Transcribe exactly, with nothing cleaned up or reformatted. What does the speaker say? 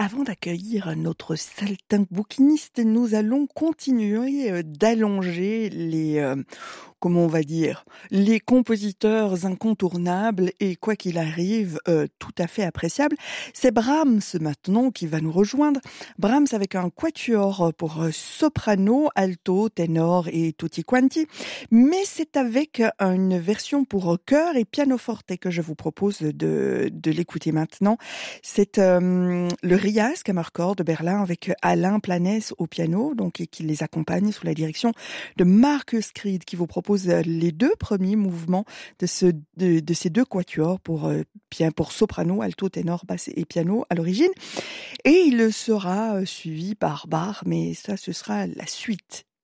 avant d'accueillir notre saltimbanquiste, nous allons continuer euh, d'allonger les, euh, comment on va dire, les compositeurs incontournables et quoi qu'il arrive, euh, tout à fait appréciables. C'est Brahms maintenant qui va nous rejoindre. Brahms avec un quatuor pour euh, soprano, alto, ténor et tutti quanti. Mais c'est avec euh, une version pour chœur et pianoforte que je vous propose de, de l'écouter maintenant. C'est euh, le Rias Kammerchor de Berlin avec Alain Planès au piano, donc et qui les accompagne sous la direction de Marcus Creed, qui vous propose les deux premiers mouvements de, ce, de, de ces deux quatuors pour, euh, pour soprano, alto, ténor, basse et piano à l'origine. Et il sera suivi par Bach, mais ça, ce sera la suite